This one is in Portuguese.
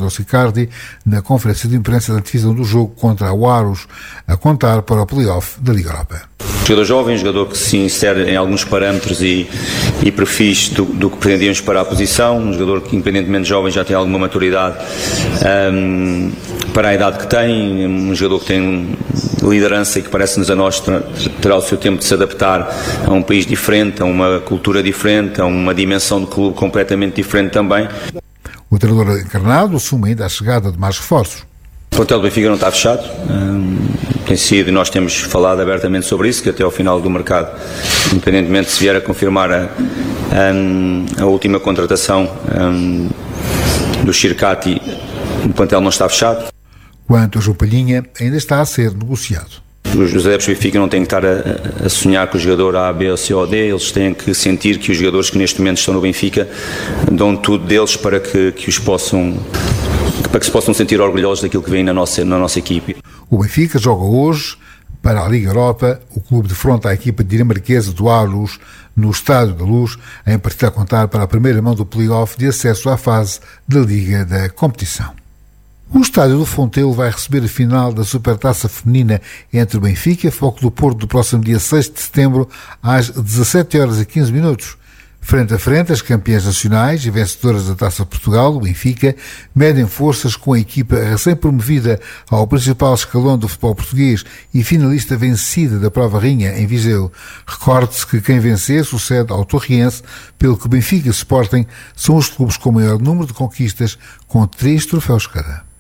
Carlos Icardi na conferência de imprensa da divisão do jogo contra o Aarhus, a contar para o play-off da Liga Europa. Jogador jovem, jogador que se insere em alguns parâmetros e perfis do que pretendíamos para a posição, um jogador que, independentemente de jovem, já tem alguma maturidade para a idade que tem, um jogador que tem liderança e que parece-nos a nós terá o seu tempo de se adaptar a um país diferente, a uma cultura diferente, a uma dimensão de clube completamente diferente também. O treinador encarnado assume ainda a chegada de mais reforços. O plantel do Benfica não está fechado, tem sido, e nós temos falado abertamente sobre isso, que até ao final do mercado, independentemente se vier a confirmar a última contratação do Xircati, o plantel não está fechado. Quanto a João Palhinha, ainda está a ser negociado. Os adeptos do Benfica não têm que estar a sonhar com o jogador A, B, C ou D, eles têm que sentir que os jogadores que neste momento estão no Benfica dão tudo deles para que se possam sentir orgulhosos daquilo que vem na nossa equipe. O Benfica joga hoje para a Liga Europa. O clube defronta a equipa dinamarquesa do Aarhus no Estádio da Luz, em partida a contar para a primeira mão do play-off de acesso à fase da Liga da competição. O Estádio do Fontelo vai receber a final da Supertaça Feminina entre o Benfica e o Foco do Porto do próximo dia 6 de setembro às 17h15. Frente a frente, as campeãs nacionais e vencedoras da Taça Portugal, o Benfica, medem forças com a equipa recém-promovida ao principal escalão do futebol português e finalista vencida da Prova Rainha em Viseu. Recorde-se que quem vencer sucede ao Torriense, pelo que Benfica e Sporting são os clubes com o maior número de conquistas, com 3 troféus cada.